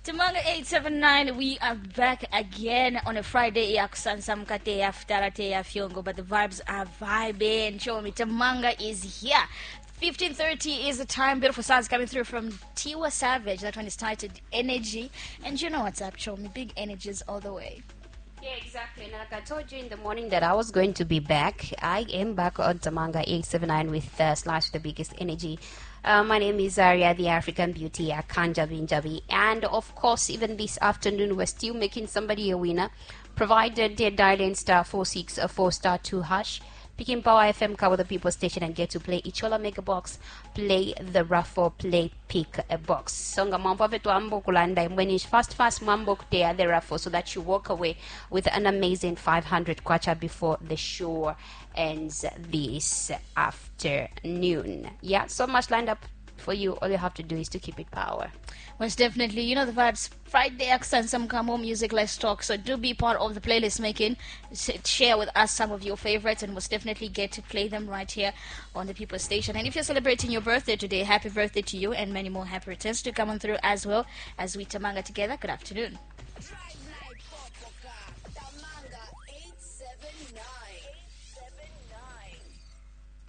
Tamanga 879, we are back again on a Friday. Yakusansamkate aftarate ya fiongo, but the vibes are vibing. Show me Tamanga is here. 15:30 is the time. Beautiful sounds coming through from Tiwa Savage. That one is titled Energy. And you know what's up, show me. Big energies all the way. Yeah, exactly. And like I told you in the morning that I was going to be back, I am back on Tamanga 879 with Slash the Biggest Energy. My name is Zaria, the African Beauty, Akanja Binjabi. And of course, even this afternoon, we're still making somebody a winner, provided they dial in *464 *2#. Picking Power FM, cover the people station, and get to play Ichola Mega Box, play the raffle, play pick a box. Songa mambo vetu ambo kulanda mwenish fast mambo kutea the raffle so that you walk away with an amazing 500 kwacha before the show ends this afternoon. Yeah, so much lined up for you. All you have to do is to keep it power. Most definitely, you know the vibes. Friday accent, some more music, let's talk. So do be part of the playlist making. Share with us some of your favorites, and most definitely get to play them right here on the People Station. And if you're celebrating your birthday today, happy birthday to you, and many more happy returns to come on through as well as we Tamanga together. Good afternoon.